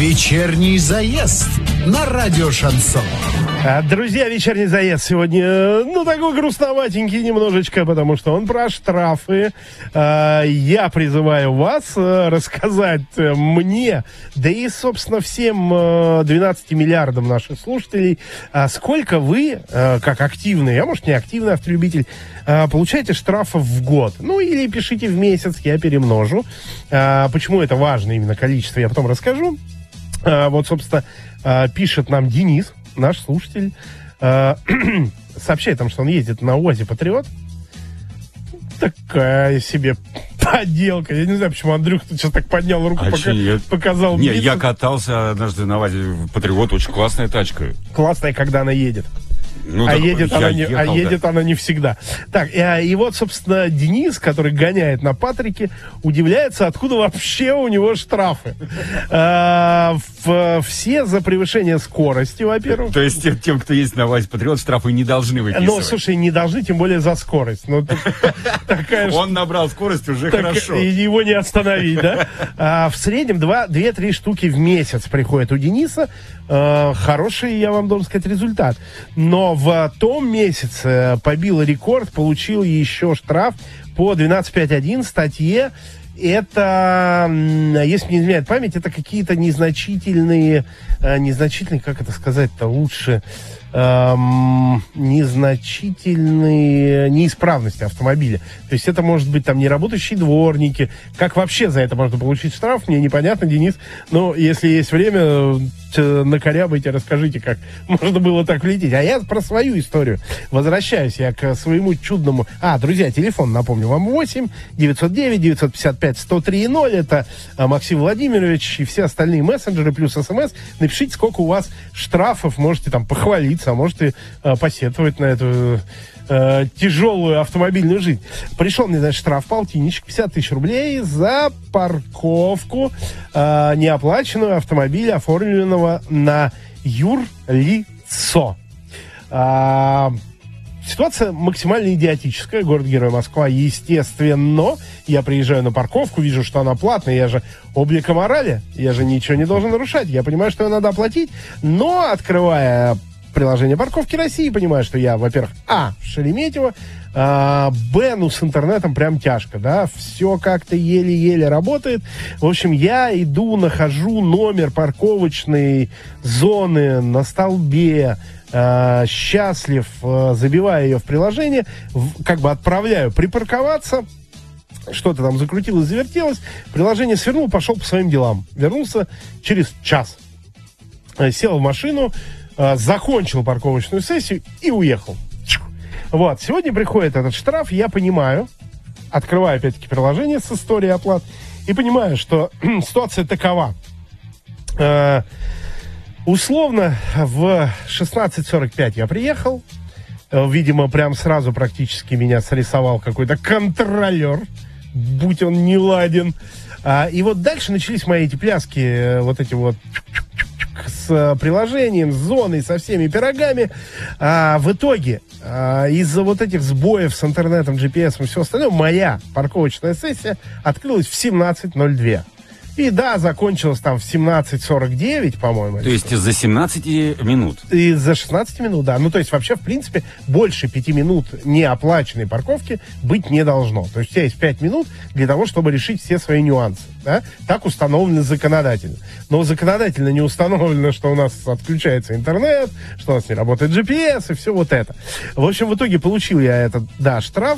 Вечерний заезд на радио Шансон. Друзья, вечерний заезд сегодня, такой грустноватенький немножечко, потому что он про штрафы. Я призываю вас рассказать мне, да и, собственно, всем 12 миллиардам наших слушателей, сколько вы, как активный, а может не активный автолюбитель, получаете штрафов в год. Или пишите в месяц, я перемножу. Почему это важно, именно количество, я потом расскажу. Собственно, пишет нам Денис, наш слушатель, сообщает нам, что он ездит на УАЗе «Патриот». Такая себе поделка. Я не знаю, почему Андрюх тут сейчас так поднял руку, показал. Не, я катался однажды на УАЗе «Патриот», очень классная тачка. Классная, когда она едет. Едет она не всегда. Так, и вот, собственно, Денис, который гоняет на Патрике, удивляется, откуда вообще у него штрафы. Все за превышение скорости, во-первых. То есть тем, кто ездит на УАЗе «Патриот», штрафы не должны выписывать. Слушай, не должны, тем более за скорость. Он набрал скорость, уже хорошо. И его не остановить, да? В среднем 2-3 штуки в месяц приходят у Дениса. Хороший, я вам должен сказать, результат. Но в том месяце побил рекорд, получил еще штраф по 12.5.1 статье. Это, если мне не изменяет память, это какие-то незначительные, как это сказать-то лучше, незначительные неисправности автомобиля. То есть это может быть там неработающие дворники. Как вообще за это можно получить штраф, мне непонятно, Денис. Но если есть время, накорябайте, расскажите, как можно было так влететь. А я про свою историю. Возвращаюсь я к своему чудному... друзья, телефон, напомню вам, 8-909-955-103-0. Это Максим Владимирович и все остальные мессенджеры плюс СМС. Напишите, сколько у вас штрафов, можете там похвалиться, а можете посетовать на эту тяжелую автомобильную жизнь. Пришел мне, штраф, полтинничек, 50 тысяч рублей за парковку неоплаченного автомобиля, оформленного на юрлицо. Ситуация максимально идиотическая. Город-герой Москва, естественно. Я приезжаю на парковку, вижу, что она платная. Я же облика морали. Я же ничего не должен нарушать. Я понимаю, что ее надо оплатить. Но, открывая приложение «Парковки России», понимаю, что я, во-первых, в Шереметьево, б, с интернетом прям тяжко, да, все как-то еле-еле работает. В общем, я иду, нахожу номер парковочной зоны на столбе, счастлив, забиваю ее в приложение, отправляю припарковаться, что-то там закрутилось, завертелось, приложение свернул, пошел по своим делам. Вернулся через час. Сел в машину, закончил парковочную сессию и уехал. Сегодня приходит этот штраф, я понимаю, открываю опять-таки приложение с историей оплат и понимаю, что ситуация такова. Условно, в 16:45 я приехал. Видимо, прям сразу практически меня срисовал какой-то контролер, будь он не ладен. И вот дальше начались мои эти пляски, с приложением, с зоной, со всеми пирогами. В итоге, из-за этих сбоев с интернетом, GPS и все остальное, моя парковочная сессия открылась в 17:02. И закончилась там в 17:49, по-моему. То есть из-за 17 минут? Из-за 16 минут, да. То есть вообще, в принципе, больше 5 минут неоплаченной парковки быть не должно. То есть у тебя есть 5 минут для того, чтобы решить все свои нюансы. Да? Так установлено законодательно. Но законодательно не установлено, что у нас отключается интернет, что у нас не работает GPS и все это. В общем, в итоге получил я этот, штраф.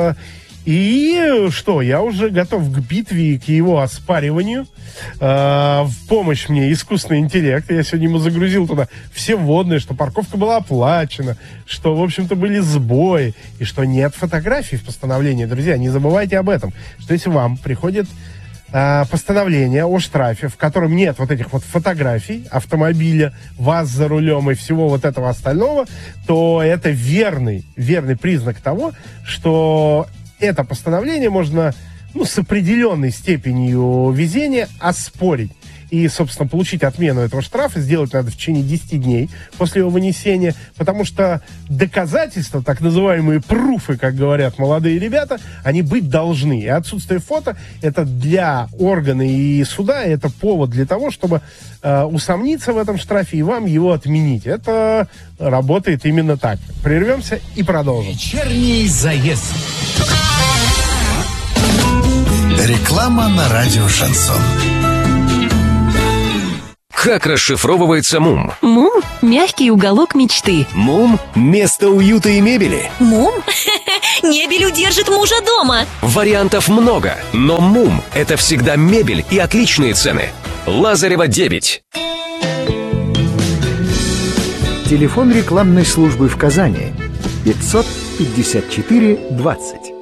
И что, я уже готов к битве, к его оспариванию. В помощь мне искусственный интеллект. Я сегодня ему загрузил туда все вводные, что парковка была оплачена, что, в общем-то, были сбои, и что нет фотографий в постановлении. Друзья, не забывайте об этом, что если вам приходит постановление о штрафе, в котором нет этих фотографий автомобиля, вас за рулем и всего этого остального, то это верный признак того, что это постановление можно с определенной степенью везения оспорить. И, собственно, получить отмену этого штрафа сделать надо в течение 10 дней после его вынесения, потому что доказательства, так называемые пруфы, как говорят молодые ребята, они быть должны. И отсутствие фото – это для органа и суда, это повод для того, чтобы усомниться в этом штрафе и вам его отменить. Это работает именно так. Прервемся и продолжим. Вечерний заезд. Реклама на радио «Шансон». Как расшифровывается МУМ? МУМ – мягкий уголок мечты. МУМ – место уюта и мебели. МУМ? Мебель удержит мужа дома. Вариантов много, но МУМ – это всегда мебель и отличные цены. Лазарева, 9. Телефон рекламной службы в Казани 554 20.